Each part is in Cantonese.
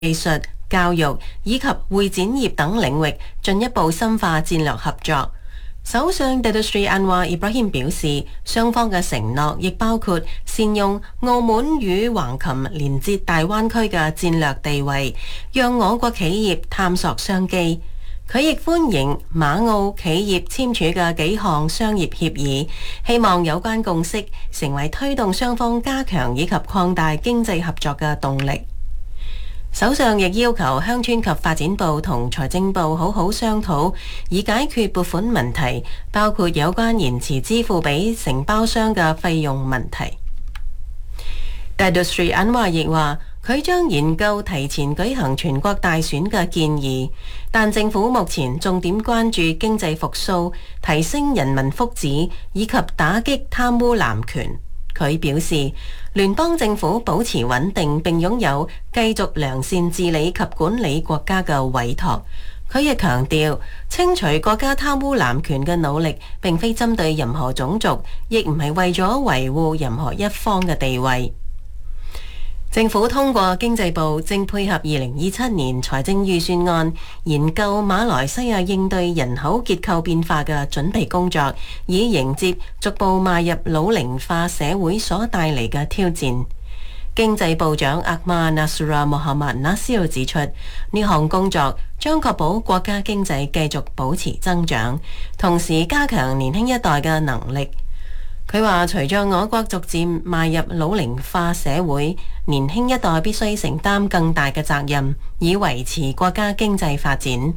技術、教育以及會展業等領域進一步深化戰略合作。首相 Datuk Seri Anwar Ibrahim 表示，雙方嘅承諾亦包括善用澳門與橫琴連接大灣區嘅戰略地位，讓我國企業探索商機。佢亦歡迎馬澳企業簽署嘅幾項商業協議，希望有關共識成為推動雙方加強以及擴大經濟合作嘅動力。首相亦要求鄉村及發展部同財政部好好商討，以解決撥款問題，包括有關延遲支付俾承包商嘅費用問題。Datuk Seri Anwar 亦話，佢將研究提前舉行全國大選嘅建議，但政府目前重點關注經濟復甦、提升人民福祉以及打擊貪污濫權。佢表示，聯邦政府保持穩定並擁有繼續良善治理及管理國家嘅委託。佢亦強調，清除國家貪污濫權嘅努力並非針對任何種族，亦唔係為咗維護任何一方嘅地位。政府通過經濟部正配合2027年財政預算案，研究馬來西亞應對人口結構變化嘅準備工作，以迎接逐步邁入老齡化社會所帶嚟嘅挑戰。經濟部長阿馬納穆罕默納斯爾指出，呢項工作將確保國家經濟繼續保持增長，同時加強年輕一代嘅能力。佢話，隨着我國逐漸邁入老齡化社會，年輕一代必須承擔更大嘅責任，以維持國家經濟發展。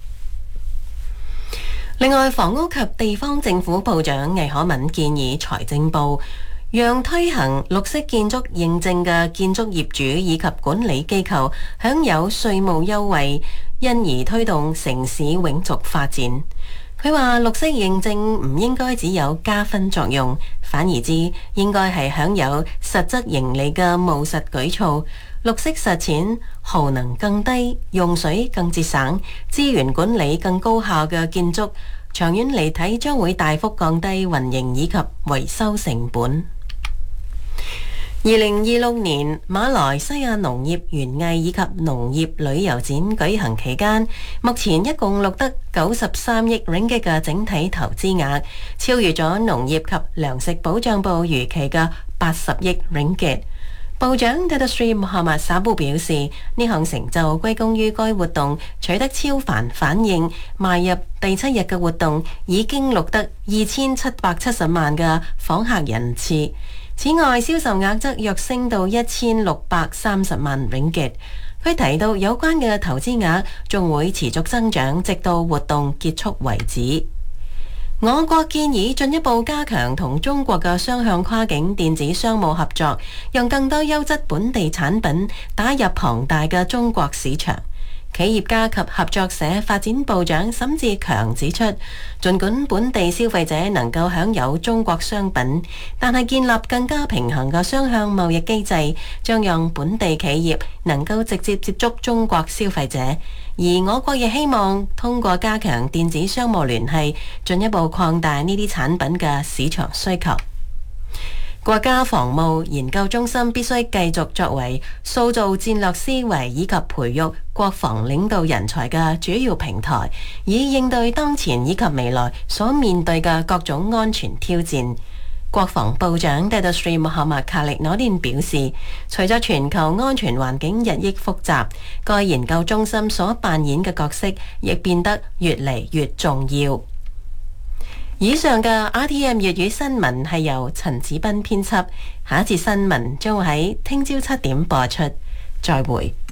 另外，房屋及地方政府部長魏可敏建議財政部讓推行綠色建築認證嘅建築業主以及管理機構享有稅務優惠，因而推動城市永續發展。佢話，綠色認證唔應該只有加分作用，反而之應該係享有實質盈利嘅務實舉措。綠色實踐耗能更低、用水更節省、資源管理更高效嘅建築，長遠嚟睇將會大幅降低運營以及維修成本。2026年馬來西亞農業園藝以及農業旅遊展舉行期間，目前一共錄得93億 ringgit 嘅整體投資額，超越咗農業及糧食保障部預期嘅80億 ringgit。部長 Datuk Seri Muhammad Sabu 表示，呢項成就歸功於該活動取得超凡反應，邁入第7日嘅活動已經錄得2770萬嘅訪客人次。此外，銷售額則躍升到1630萬 ringgit。佢提到有關嘅投資額仲會持續增長，直到活動結束為止。我國建議進一步加強同中國嘅雙向跨境電子商務合作，讓更多優質本地產品打入龐大嘅中國市場。企業家及合作社發展部長沈志強指出，儘管本地消費者能夠享有中國商品，但係建立更加平衡嘅雙向貿易機制，將讓本地企業能夠直接接觸中國消費者。而我國亦希望通過加強電子商務聯繫，進一步擴大呢啲產品嘅市場需求。國家防務研究中心必須繼續作為塑造戰略思維以及培育國防領導人才嘅主要平台，以應對當前以及未來所面對嘅各種安全挑戰。國防部長 Datuk Seri Muhammad Khalid Nordin 表示，隨着全球安全環境日益複雜，該研究中心所扮演嘅角色亦變得越嚟越重要。以上嘅 RTM 粵語新聞係由陳子斌編輯，下一節新聞將會喺聽朝7點播出，再會。